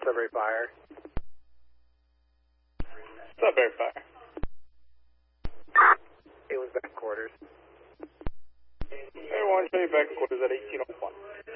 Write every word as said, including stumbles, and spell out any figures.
Sudbury Fire. Sudbury Fire. It was back quarters. Everyone, show you back quarters at eighteen oh one.